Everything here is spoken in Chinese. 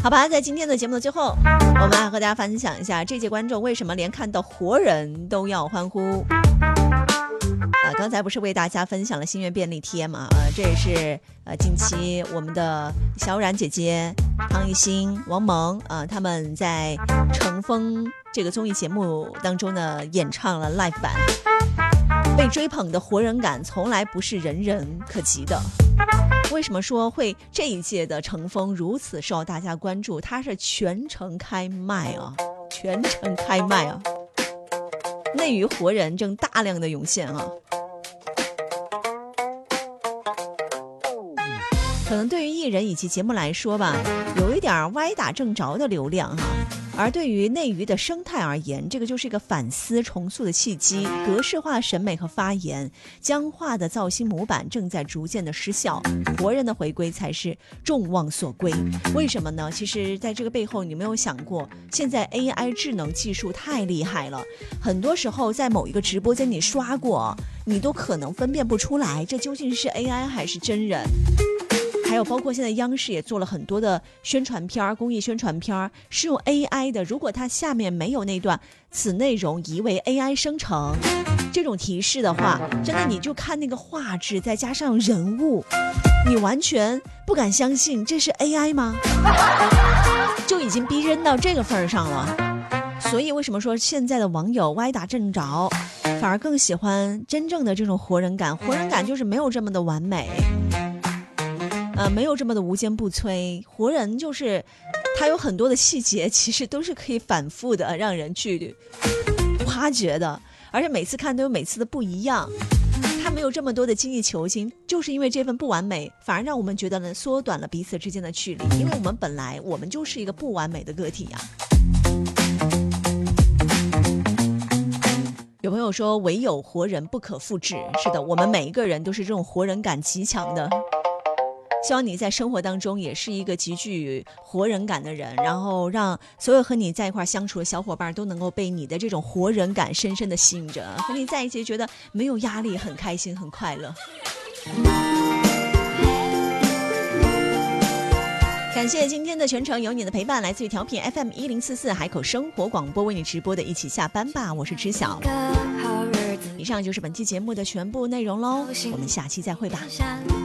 好吧，在今天的节目的最后，我们来和大家分享一下这届观众为什么连看到活人都要欢呼。刚才不是为大家分享了心愿便利贴嘛？这也是近期我们的小冉姐姐、汤艺兴、王蒙他们在乘风这个综艺节目当中呢演唱了 live 版。被追捧的活人感从来不是人人可及的。为什么说会这一届的乘风如此受到大家关注？它是全程开麦啊，全程开麦啊，内娱活人正大量的涌现啊。可能对于艺人以及节目来说吧，有一点歪打正着的流量哈。而对于内娱的生态而言，这个就是一个反思重塑的契机。格式化审美和发言，僵化的造星模板正在逐渐的失效，活人的回归才是众望所归。为什么呢？其实在这个背后，你没有想过，现在 AI 智能技术太厉害了，很多时候在某一个直播间你刷过，你都可能分辨不出来这究竟是 AI 还是真人。还有包括现在央视也做了很多的宣传片，公益宣传片是用 AI 的，如果它下面没有那段此内容疑为 AI 生成这种提示的话，真的你就看那个画质再加上人物，你完全不敢相信这是 AI 吗？就已经逼真到这个份上了。所以为什么说现在的网友歪打正着，反而更喜欢真正的这种活人感？活人感就是没有这么的完美，没有这么的无坚不摧。活人就是他有很多的细节，其实都是可以反复的让人去挖掘的，而且每次看都有每次的不一样。他没有这么多的精益求精，就是因为这份不完美，反而让我们觉得呢缩短了彼此之间的距离，因为我们就是一个不完美的个体呀。有朋友说唯有活人不可复制，是的，我们每一个人都是这种活人感极强的。希望你在生活当中也是一个极具活人感的人，然后让所有和你在一块相处的小伙伴都能够被你的这种活人感深深的吸引着，和你在一起觉得没有压力，很开心，很快乐。感谢今天的全程有你的陪伴，来自于调频 FM1044 海口生活广播为你直播的一起下班吧，我是知晓。以上就是本期节目的全部内容喽，我们下期再会吧。